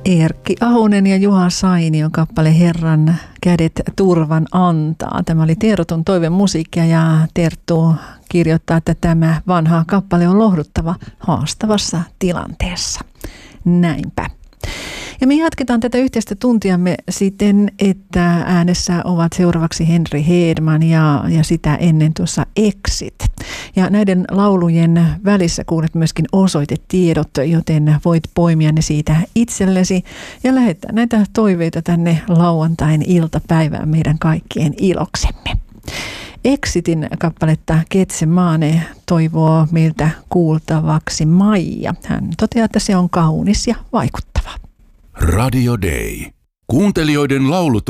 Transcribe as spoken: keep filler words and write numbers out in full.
Erkki Ahonen ja Juha Sainion kappale Herran kädet turvan antaa. Tämä oli Teerotun toivemusiikkia ja Terttu kirjoittaa, että tämä vanha kappale on lohduttava haastavassa tilanteessa. Näinpä. Ja me jatketaan tätä yhteistä tuntiamme siten, että äänessä ovat seuraavaksi Henri Hedman ja, ja sitä ennen tuossa Exit. Ja näiden laulujen välissä kuulet myöskin osoitetiedot, joten voit poimia ne siitä itsellesi ja lähettää näitä toiveita tänne lauantain iltapäivään meidän kaikkien iloksemme. Exitin kappaletta Getsemane toivoo meiltä kuultavaksi Maija. Hän toteaa, että se on kaunis ja vaikuttava. Radio Day. Kuuntelijoiden laulut